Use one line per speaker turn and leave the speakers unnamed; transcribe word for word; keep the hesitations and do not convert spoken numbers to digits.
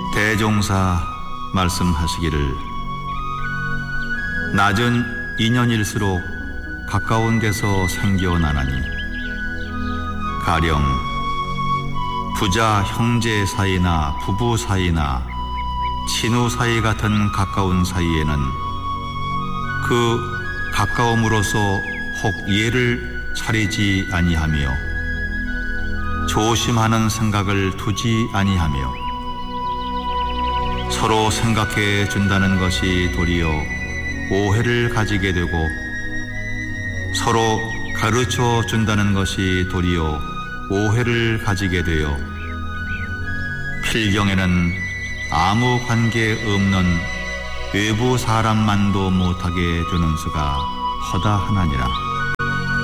대종사 말씀하시기를 낮은 인연일수록 가까운 데서 생겨나나니 가령 부자 형제 사이나 부부 사이나 친후 사이 같은 가까운 사이에는 그 가까움으로서 혹 예를 차리지 아니하며 조심하는 생각을 두지 아니하며 서로 생각해 준다는 것이 도리어 오해를 가지게 되고 서로 가르쳐 준다는 것이 도리어 오해를 가지게 되어 필경에는 아무 관계 없는 외부 사람만도 못하게 되는 수가 허다하나니라.